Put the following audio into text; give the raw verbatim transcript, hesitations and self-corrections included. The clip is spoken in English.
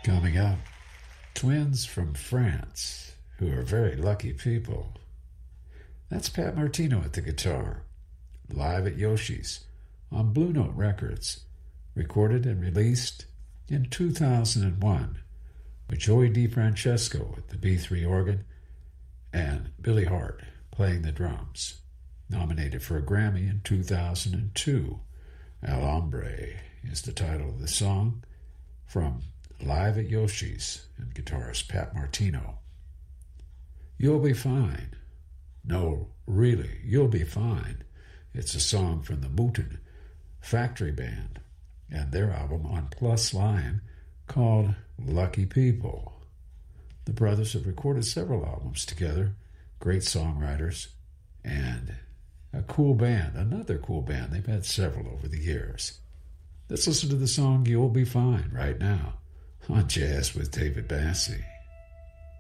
Coming up, twins from France who are very lucky people. That's Pat Martino at the guitar, live at Yoshi's on Blue Note Records, recorded and released in two thousand one with Joey DeFrancesco at the B three organ and Billy Hart playing the drums. Nominated for a Grammy in two thousand two. El Hombre is the title of the song from Live at Yoshi's and guitarist Pat Martino. You'll Be Fine. No, really, You'll Be Fine. It's a song from the Mouton Factory Band and their album on Plus Line called Lucky People. The brothers have recorded several albums together, great songwriters, and a cool band, another cool band. They've had several over the years. Let's listen to the song You'll Be Fine right now on Jazz with David Bassey.